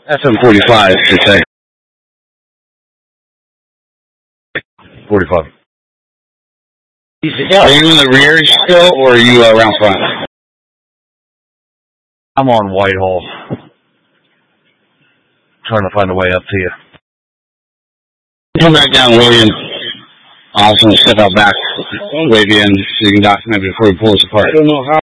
FM 45, should say. 45. Are you in the rear still, or are you around front? I'm on Whitehall. Trying to find a way up to you. Come back down, William. I was going to step out back, wave you in so you can document before we pull us apart. I don't know how.